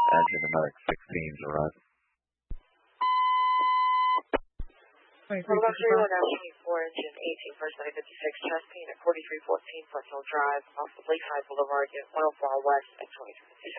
engine American 16s arriving. Luxury One F-24 engine 18 first 956 testing at 4314 Frontal Drive off of Lakeside Boulevard, Unit 104 West at 2026.